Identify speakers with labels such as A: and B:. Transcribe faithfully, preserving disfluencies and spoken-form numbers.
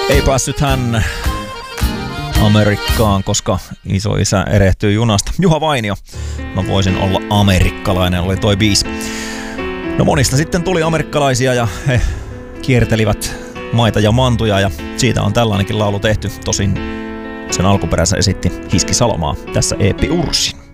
A: Ei päässyt hän Amerikkaan, koska isoisä erehtyy junasta. Juha Vainio, mä voisin olla amerikkalainen, oli toi biisi. No monista sitten tuli amerikkalaisia ja he kiertelivät maita ja mantuja ja siitä on tällainenkin laulu tehty. Tosin sen alkuperänsä esitti Hiski Salomaa, tässä Eeppi Urssin.